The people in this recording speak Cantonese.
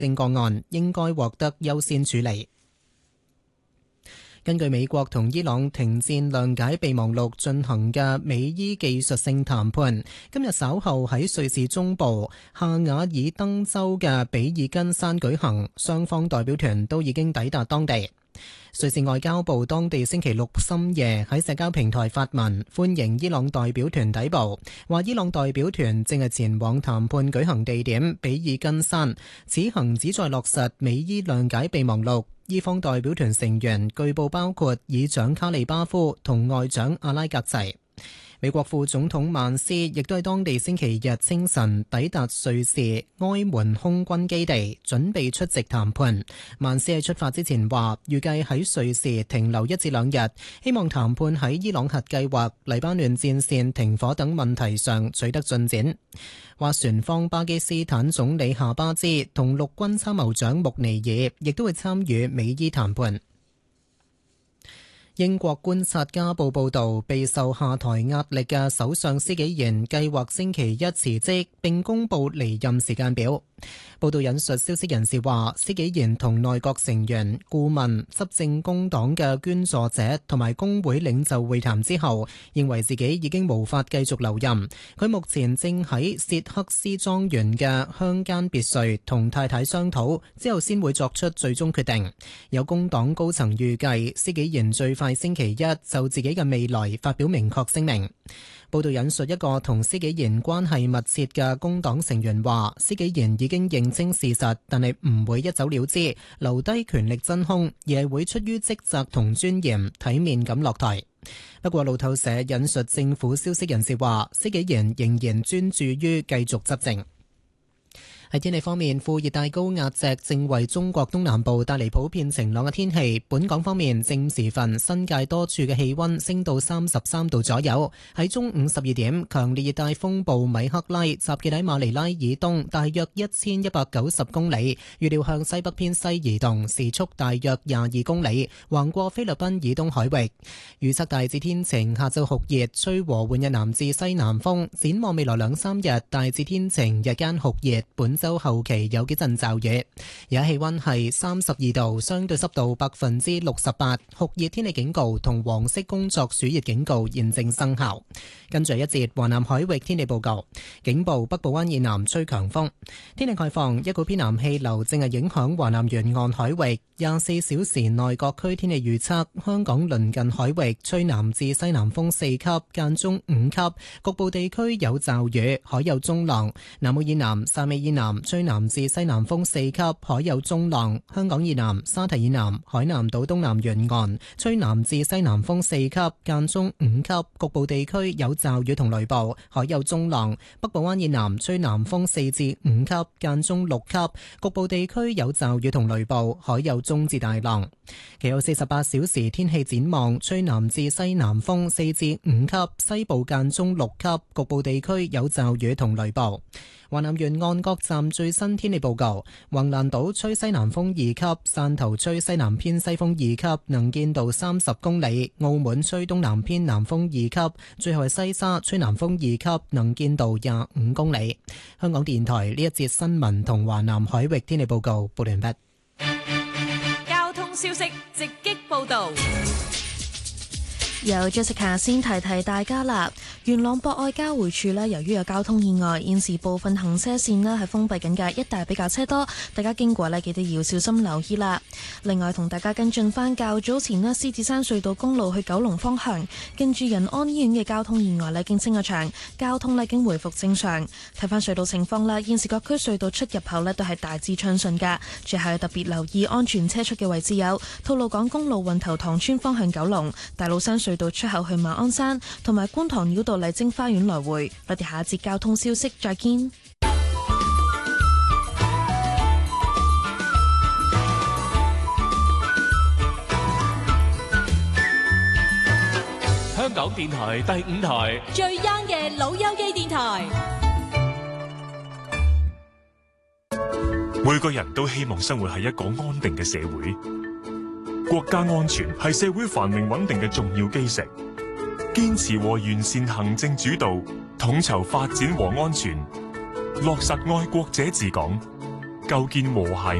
症個案應該獲得優先處理。根據美國同伊朗停戰諒解備忘錄進行嘅美伊技術性談判，今日稍後喺瑞士中部夏瓦爾登州嘅比爾根山舉行，雙方代表團都已經抵達當地。瑞士外交部當地星期六深夜喺社交平台發文歡迎伊朗代表團抵埗，話伊朗代表團正係前往談判舉行地點比爾根山，此行旨在落實美伊諒解備忘錄。伊方代表團成員據報包括議長卡利巴夫同外長阿拉格齊。美國副總統曼斯亦都喺當地星期日清晨抵達瑞士埃門空軍基地，準備出席談判。曼斯喺出發之前話，預計喺瑞士停留1至2日，希望談判喺伊朗核計劃、黎巴嫩戰線停火等問題上取得進展。話船方巴基斯坦總理夏巴茲同陸軍參謀長穆尼爾亦都會參與美伊談判。英國觀察家報報導，備受下台壓力嘅首相施紀賢計劃星期一辭職並公佈離任時間表。報道引述消息人士話，施紀賢同內閣成員、顧問、執政工黨嘅捐助者同埋工會領袖會談之後，認為自己已經無法繼續留任。佢目前正喺薛克斯莊園嘅鄉間別墅同太太商討，之後先會作出最終決定。有工黨高層預計，施紀賢最快星期一就自己嘅未來發表明確聲明。報道引述一個同施紀賢關係密切嘅工黨成員話，施紀賢已經認清事實，但係唔會一走了之，留低權力真空，而係會出於職責同尊嚴，體面咁落台。不過路透社引述政府消息人士話，施紀賢仍然專注於繼續執政。喺天氣方面，副熱帶高壓脊正為中國東南部帶嚟普遍晴朗嘅天氣。本港方面，正午時分新界多處嘅氣溫升到33度左右。喺中午12點，強烈熱帶風暴米克拉集結喺馬尼拉以東大約1190公里，預料向西北偏西移動，時速大約22公里，橫過菲律賓以東海域。預測大致天晴，下晝酷熱，吹和緩嘅南至西南風。展望未來2-3日，大致天晴，日間酷熱。本周後期有幾陣驟雨，而家氣溫係32度，相對濕度68%，酷熱天氣警告同黃色工作暑熱警告現正生效。跟住一節華南海域天氣報告，警報北部灣以南吹強風。天氣概況，一股偏南氣流正係影響華南沿岸海域。24小時內各區天氣預測，香港鄰近海域吹南至西南風4級，間中5級，局部地區有驟雨，海有中浪。南澳以南、汕尾以南吹南至西南風4級，海有中浪。香港以南、沙堤以南、海南島東南沿岸吹南至西南風4級，間中5級，局部地區有驟雨同雷暴，海有中浪。北部灣以南吹南風4至5級，間中6級，局部地區有驟雨同雷暴，海有中至大浪。其後48小時天氣展望，吹南至西南風4至5級，西部間中6級，局部地區有驟雨同雷暴。華南沿岸各站最新天氣報告：橫瀾島吹西南風2級，汕頭吹西南偏西風2級，能見度30公里；澳門吹東南偏南風2級，最後係西沙吹南風2級，能見度25公里。香港電台呢一節新聞同華南海域天氣報告報完畢。 交通消息直擊報道。 由 Jessica 先提提大家啦，元朗博愛交匯處呢，由於有交通意外，現時部分行車線呢係封閉緊嘅，一帶比較車多，大家經過呢記得要小心留意啦。另外同大家跟進翻較早前呢，獅子山隧道公路去九龍方向，近住仁安醫院嘅交通意外呢經清咗場，交通呢已經回復正常。睇翻隧道情況啦，現時各區隧道出入口呢都係大致暢順㗎，最後特別留意安全車速嘅位置有吐露港公路運頭塘村方向九龍、大老山隧道出口去馬鞍山，同埋觀塘繞道麗晶花園來回。我哋下一節交通消息再見。 香港電台第5台最 young 嘅老友記電台。 每個人都希望生活喺一個安定嘅社會。國家安全係社會繁榮穩定嘅重要基石，堅持和完善行政主導，統籌發展和安全，落實愛國者治港， 構建和諧